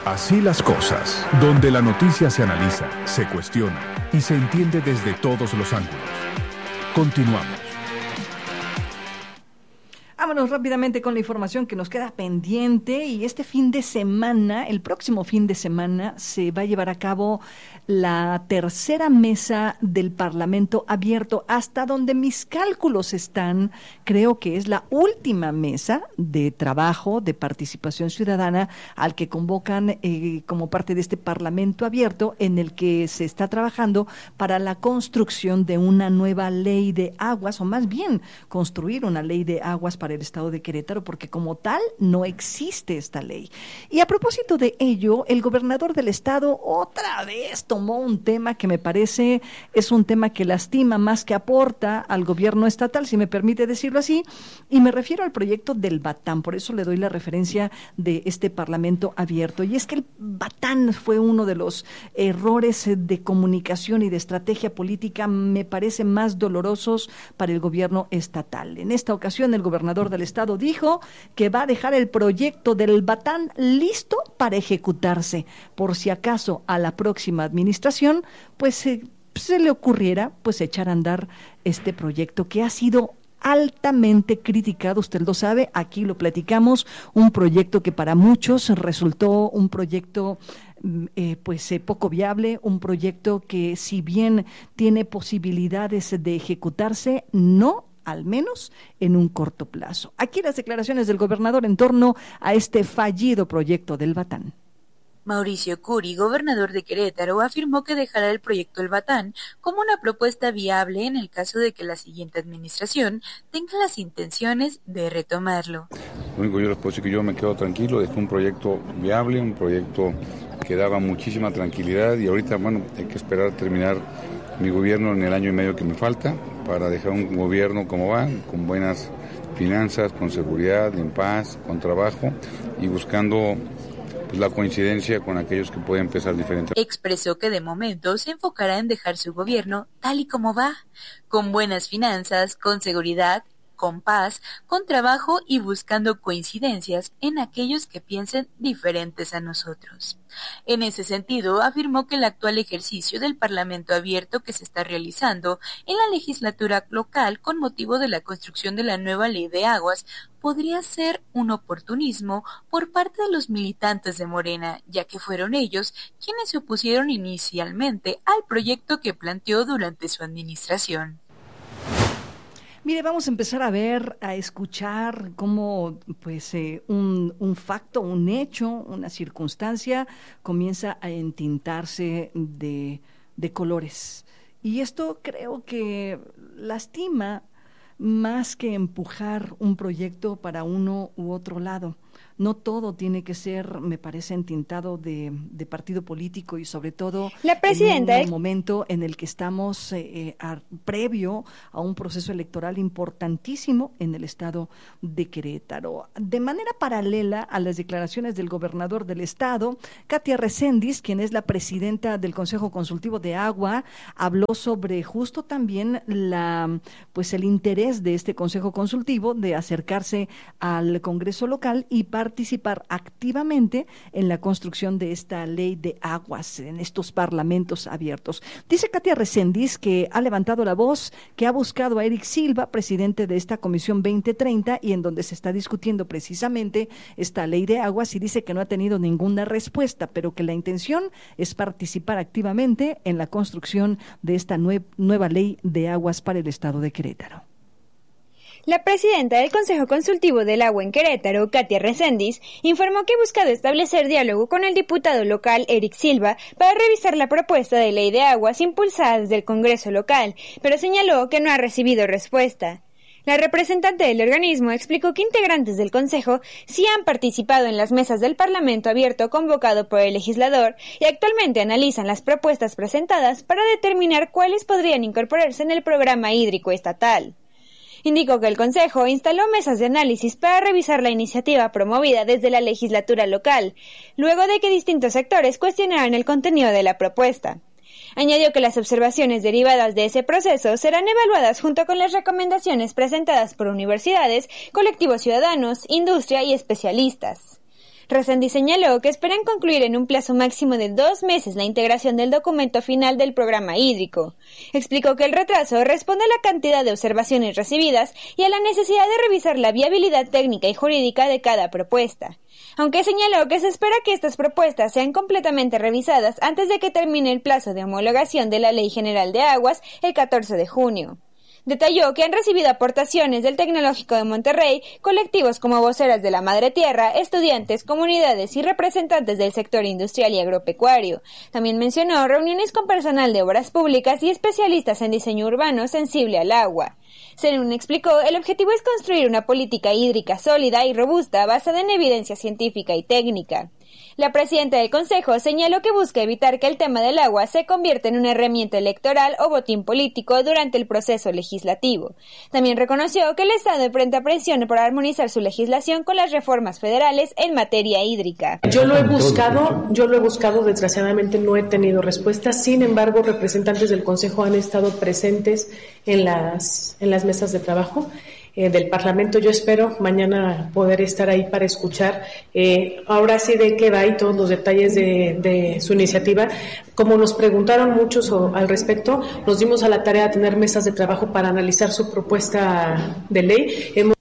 Así las cosas, donde la noticia se analiza, se cuestiona y se entiende desde todos los ángulos. Continuamos. Vámonos rápidamente con la información que nos queda pendiente, y este fin de semana, el próximo fin de semana, se va a llevar a cabo la tercera mesa del Parlamento Abierto. Hasta donde mis cálculos están, creo que es la última mesa de trabajo, de participación ciudadana, al que convocan como parte de este Parlamento Abierto, en el que se está trabajando para la construcción de una nueva ley de aguas, o más bien construir una ley de aguas para el estado de Querétaro, porque como tal no existe esta ley. Y a propósito de ello, el gobernador del estado otra vez tomó un tema que me parece es un tema que lastima más que aporta al gobierno estatal, si me permite decirlo así, y me refiero al proyecto del Batán. Por eso le doy la referencia de este Parlamento Abierto, y es que el Batán fue uno de los errores de comunicación y de estrategia política, me parece, más dolorosos para el gobierno estatal. En esta ocasión, el gobernador del estado dijo que va a dejar el proyecto del Batán listo para ejecutarse, por si acaso a la próxima administración pues se le ocurriera pues echar a andar este proyecto que ha sido altamente criticado, usted lo sabe, aquí lo platicamos, un proyecto que para muchos resultó un proyecto poco viable, un proyecto que, si bien tiene posibilidades de ejecutarse, no, al menos en un corto plazo. Aquí las declaraciones del gobernador en torno a este fallido proyecto del Batán. Mauricio Curi, gobernador de Querétaro, afirmó que dejará el proyecto El Batán como una propuesta viable en el caso de que la siguiente administración tenga las intenciones de retomarlo. Lo único que yo les puedo decir que yo me quedo tranquilo, dejé un proyecto viable, un proyecto que daba muchísima tranquilidad, y ahorita, hay que esperar a terminar mi gobierno en el año y medio que me falta para dejar un gobierno como va, con buenas finanzas, con seguridad, en paz, con trabajo y buscando la coincidencia con aquellos que pueden empezar diferentes. Expresó que de momento se enfocará en dejar su gobierno tal y como va, con buenas finanzas, con seguridad, con paz, con trabajo y buscando coincidencias en aquellos que piensen diferentes a nosotros. En ese sentido, afirmó que el actual ejercicio del Parlamento Abierto que se está realizando en la legislatura local con motivo de la construcción de la nueva ley de aguas podría ser un oportunismo por parte de los militantes de Morena, ya que fueron ellos quienes se opusieron inicialmente al proyecto que planteó durante su administración. Mire, vamos a empezar a escuchar cómo un facto, un hecho, una circunstancia comienza a entintarse de colores. Y esto creo que lastima más que empujar un proyecto para uno u otro lado. No todo tiene que ser, me parece, entintado de partido político, y sobre todo en un momento en el que estamos previo a un proceso electoral importantísimo en el estado de Querétaro. De manera paralela a las declaraciones del gobernador del estado, Katia Recendis, quien es la presidenta del Consejo Consultivo de Agua, habló sobre justo también el interés de este Consejo Consultivo de acercarse al Congreso local y participar activamente en la construcción de esta ley de aguas, en estos parlamentos abiertos. Dice Katia Recendis que ha levantado la voz, que ha buscado a Eric Silva, presidente de esta Comisión 2030, y en donde se está discutiendo precisamente esta ley de aguas, y dice que no ha tenido ninguna respuesta, pero que la intención es participar activamente en la construcción de esta nueva ley de aguas para el estado de Querétaro. La presidenta del Consejo Consultivo del Agua en Querétaro, Katia Recendis, informó que ha buscado establecer diálogo con el diputado local Eric Silva para revisar la propuesta de ley de aguas impulsada desde el Congreso local, pero señaló que no ha recibido respuesta. La representante del organismo explicó que integrantes del Consejo sí han participado en las mesas del Parlamento Abierto convocado por el legislador y actualmente analizan las propuestas presentadas para determinar cuáles podrían incorporarse en el programa hídrico estatal. Indicó que el Consejo instaló mesas de análisis para revisar la iniciativa promovida desde la legislatura local, luego de que distintos sectores cuestionaran el contenido de la propuesta. Añadió que las observaciones derivadas de ese proceso serán evaluadas junto con las recomendaciones presentadas por universidades, colectivos ciudadanos, industria y especialistas. Reséndiz señaló que esperan concluir en un plazo máximo de 2 meses la integración del documento final del programa hídrico. Explicó que el retraso responde a la cantidad de observaciones recibidas y a la necesidad de revisar la viabilidad técnica y jurídica de cada propuesta. Aunque señaló que se espera que estas propuestas sean completamente revisadas antes de que termine el plazo de homologación de la Ley General de Aguas el 14 de junio. Detalló que han recibido aportaciones del Tecnológico de Monterrey, colectivos como voceras de la Madre Tierra, estudiantes, comunidades y representantes del sector industrial y agropecuario. También mencionó reuniones con personal de obras públicas y especialistas en diseño urbano sensible al agua. Según explicó, el objetivo es construir una política hídrica sólida y robusta basada en evidencia científica y técnica. La presidenta del Consejo señaló que busca evitar que el tema del agua se convierta en una herramienta electoral o botín político durante el proceso legislativo. También reconoció que el Estado enfrenta presión para armonizar su legislación con las reformas federales en materia hídrica. Yo lo he buscado, desgraciadamente no he tenido respuesta. Sin embargo, representantes del Consejo han estado presentes en las mesas de trabajo del Parlamento. Yo espero mañana poder estar ahí para escuchar ahora sí de qué va y todos los detalles de su iniciativa. Como nos preguntaron muchos al respecto, nos dimos a la tarea de tener mesas de trabajo para analizar su propuesta de ley.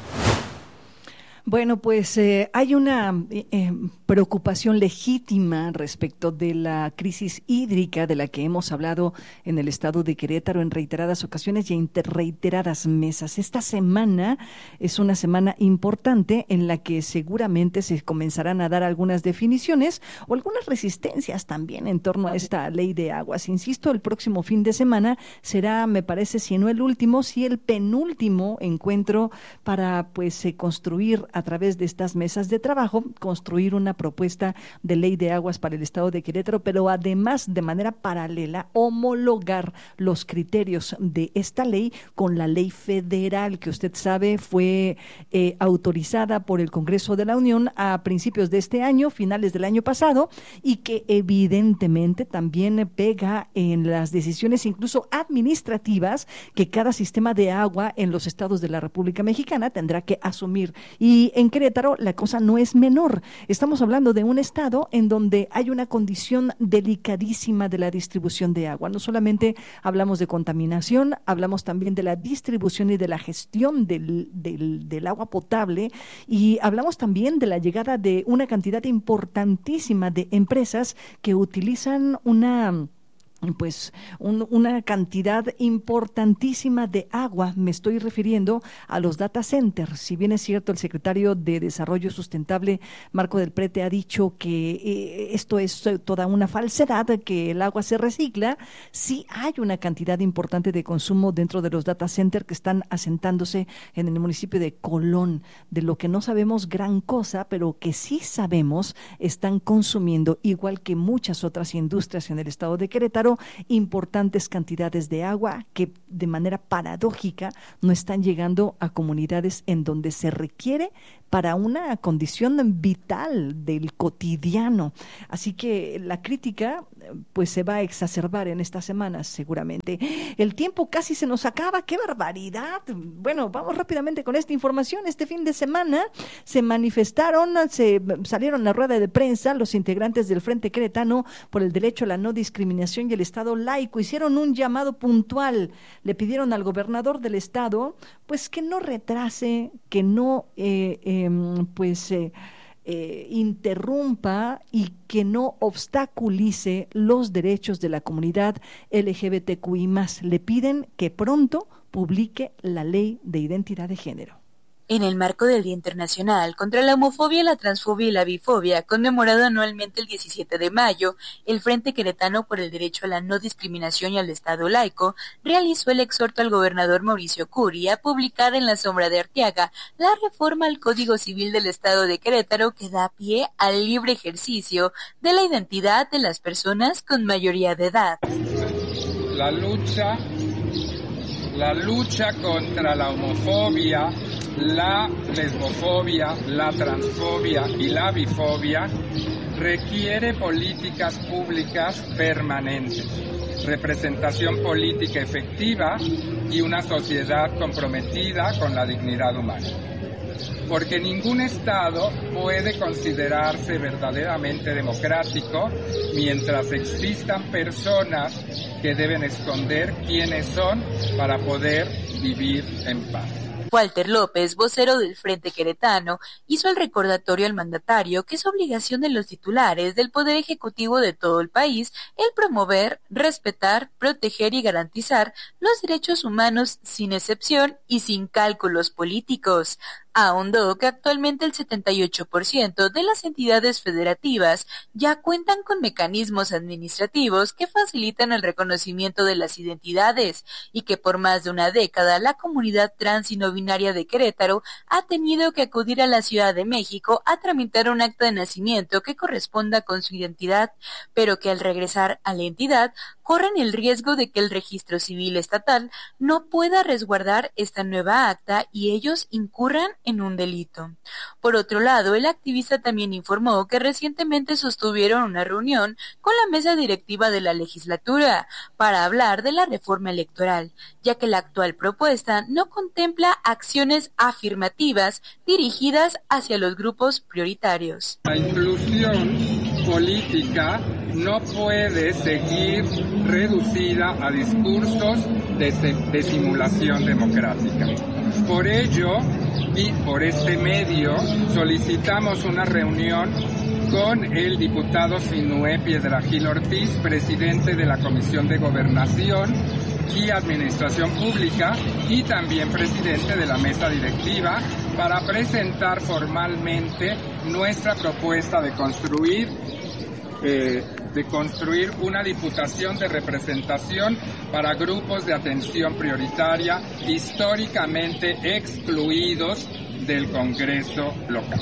Bueno, pues hay una preocupación legítima respecto de la crisis hídrica de la que hemos hablado en el estado de Querétaro en reiteradas ocasiones y en reiteradas mesas. Esta semana es una semana importante en la que seguramente se comenzarán a dar algunas definiciones o algunas resistencias también en torno a esta ley de aguas. Insisto, el próximo fin de semana será, me parece, si no el último, si el penúltimo encuentro para construir a través de estas mesas de trabajo, construir una propuesta de ley de aguas para el estado de Querétaro, pero además de manera paralela homologar los criterios de esta ley con la ley federal que usted sabe fue autorizada por el Congreso de la Unión a principios de este año, finales del año pasado, y que evidentemente también pega en las decisiones incluso administrativas que cada sistema de agua en los estados de la República Mexicana tendrá que asumir. Y en Querétaro la cosa no es menor. Estamos hablando de un estado en donde hay una condición delicadísima de la distribución de agua. No solamente hablamos de contaminación, hablamos también de la distribución y de la gestión del agua potable, y hablamos también de la llegada de una cantidad importantísima de empresas que utilizan una cantidad importantísima de agua. Me estoy refiriendo a los data centers. Si bien es cierto, el secretario de Desarrollo Sustentable, Marco del Prete, ha dicho que esto es toda una falsedad, que el agua se recicla, sí hay una cantidad importante de consumo dentro de los data centers que están asentándose en el municipio de Colón, de lo que no sabemos gran cosa, pero que sí sabemos están consumiendo, igual que muchas otras industrias en el estado de Querétaro, importantes cantidades de agua que de manera paradójica no están llegando a comunidades en donde se requiere para una condición vital del cotidiano. Así que la crítica se va a exacerbar en estas semanas seguramente. El tiempo casi se nos acaba, ¡qué barbaridad! Bueno, vamos rápidamente con esta información. Este fin de semana se salieron a rueda de prensa los integrantes del Frente Queretano por el Derecho a la No Discriminación y el Estado Laico. Hicieron un llamado puntual, le pidieron al gobernador del estado que no retrase, que no interrumpa y que no obstaculice los derechos de la comunidad LGBTQI+. Le piden que pronto publique la ley de identidad de género. En el marco del Día Internacional contra la Homofobia, la Transfobia y la Bifobia, conmemorado anualmente el 17 de mayo, el Frente Queretano por el Derecho a la No Discriminación y al Estado Laico realizó el exhorto al gobernador Mauricio Curi a publicar en la sombra de Arteaga la reforma al Código Civil del Estado de Querétaro que da pie al libre ejercicio de la identidad de las personas con mayoría de edad. La lucha contra la homofobia, la lesbofobia, la transfobia y la bifobia requiere políticas públicas permanentes, representación política efectiva y una sociedad comprometida con la dignidad humana. porque ningún Estado puede considerarse verdaderamente democrático mientras existan personas que deben esconder quiénes son para poder vivir en paz. Walter López, vocero del Frente Queretano, hizo el recordatorio al mandatario que es obligación de los titulares del Poder Ejecutivo de todo el país el promover, respetar, proteger y garantizar los derechos humanos sin excepción y sin cálculos políticos. Ahondó que actualmente el 78% de las entidades federativas ya cuentan con mecanismos administrativos que facilitan el reconocimiento de las identidades y que por más de una década la comunidad trans y no binaria de Querétaro ha tenido que acudir a la Ciudad de México a tramitar un acta de nacimiento que corresponda con su identidad, pero que al regresar a la entidad corren el riesgo de que el registro civil estatal no pueda resguardar esta nueva acta y ellos incurran en un delito. Por otro lado, el activista también informó que recientemente sostuvieron una reunión con la mesa directiva de la legislatura para hablar de la reforma electoral, ya que la actual propuesta no contempla acciones afirmativas dirigidas hacia los grupos prioritarios. La inclusión política no puede seguir reducida a discursos de simulación democrática. Por ello, y por este medio, solicitamos una reunión con el diputado Sinué Piedrahíl Ortiz, presidente de la Comisión de Gobernación y Administración Pública y también presidente de la mesa directiva, para presentar formalmente nuestra propuesta de construir una diputación de representación para grupos de atención prioritaria históricamente excluidos del Congreso local.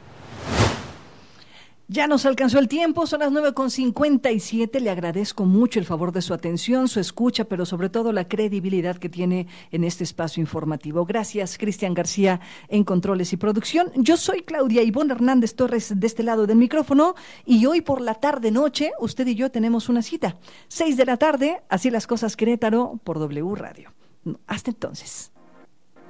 Ya nos alcanzó el tiempo, son las 9:57. Le agradezco mucho el favor de su atención, su escucha, pero sobre todo la credibilidad que tiene en este espacio informativo. Gracias, Cristian García, en Controles y Producción. Yo soy Claudia Ivonne Hernández Torres, de este lado del micrófono, y hoy por la tarde-noche, usted y yo tenemos una cita. 6 de la tarde, Así las cosas Querétaro, por W Radio. Hasta entonces.